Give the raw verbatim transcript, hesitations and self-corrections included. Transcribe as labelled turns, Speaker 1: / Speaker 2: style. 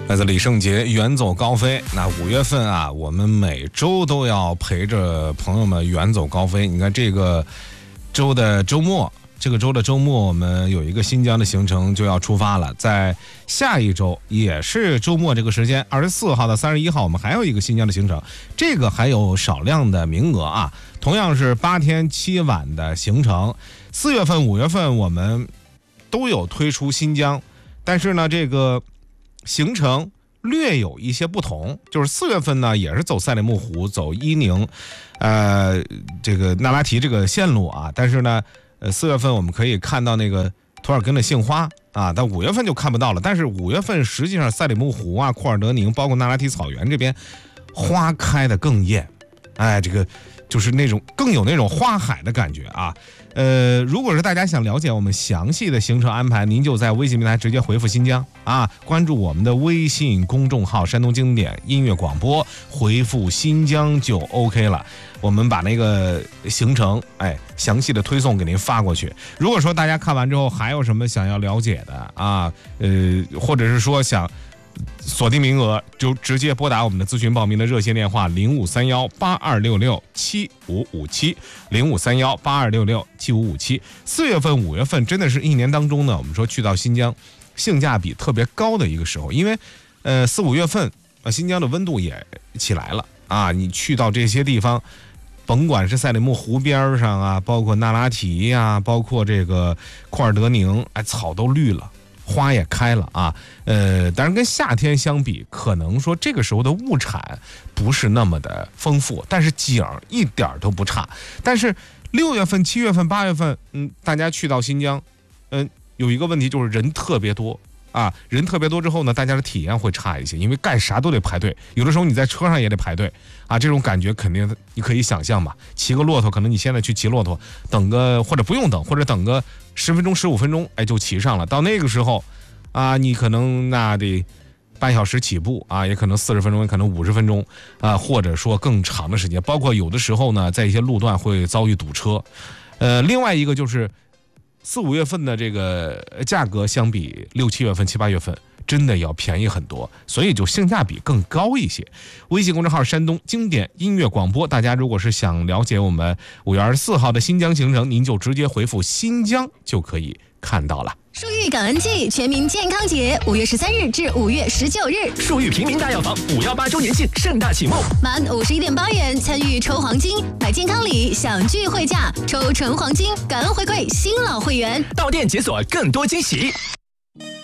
Speaker 1: 来自李圣杰远走高飞。那五月份啊，我们每周都要陪着朋友们远走高飞。你看这个周的周末，这个周的周末我们有一个新疆的行程就要出发了，在下一周也是周末这个时间，二十四号到三十一号我们还有一个新疆的行程，这个还有少量的名额啊，同样是八天七晚的行程。四月份五月份我们都有推出新疆，但是呢这个行程略有一些不同，就是四月份呢也是走赛里木湖，走伊宁呃这个那拉提这个线路啊，但是呢呃四月份我们可以看到那个图尔根的杏花啊，但五月份就看不到了。但是五月份实际上赛里木湖啊、库尔德宁包括那拉提草原这边花开的更艳，哎，这个就是那种更有那种花海的感觉啊。呃，如果是大家想了解我们详细的行程安排，您就在微信平台直接回复新疆啊，关注我们的微信公众号山东经典音乐广播，回复新疆就 OK 了。我们把那个行程哎详细的推送给您发过去。如果说大家看完之后还有什么想要了解的啊，呃，或者是说想锁定名额，就直接拨打我们的咨询报名的热线电话零五三幺八二六六七五五七零五三幺八二六六七五五七。四月份五月份真的是一年当中呢，我们说去到新疆性价比特别高的一个时候，因为呃四五月份啊新疆的温度也起来了啊，你去到这些地方，甭管是赛里木湖边上啊，包括那拉提呀、啊，包括这个库尔德宁，哎，草都绿了。花也开了啊，呃，当然跟夏天相比，可能说这个时候的物产不是那么的丰富，但是景一点都不差。但是六月份、七月份、八月份，嗯，大家去到新疆，嗯，有一个问题就是人特别多啊，人特别多之后呢，大家的体验会差一些，因为干啥都得排队，有的时候你在车上也得排队啊，这种感觉肯定你可以想象吧。骑个骆驼，可能你现在去骑骆驼，等个或者不用等，或者等个十分钟、十五分钟，哎，就骑上了。到那个时候啊，你可能那得半小时起步啊，也可能四十分钟，也可能五十分钟啊，或者说更长的时间。包括有的时候呢，在一些路段会遭遇堵车。呃，另外一个就是四五月份的这个价格相比六七月份、七八月份真的要便宜很多，所以就性价比更高一些。微信公众号山东经典音乐广播，大家如果是想了解我们五月二十四号的新疆行程，您就直接回复新疆就可以看到了。
Speaker 2: 树玉感恩季全民健康节，五月十三日至五月十九日，
Speaker 3: 树玉平民大药房五幺八周年庆盛大启幕，
Speaker 2: 满五十一点八元参与抽黄金，买健康礼享聚会价，抽纯黄金，感恩回馈新老会员，
Speaker 3: 到店解锁更多惊喜。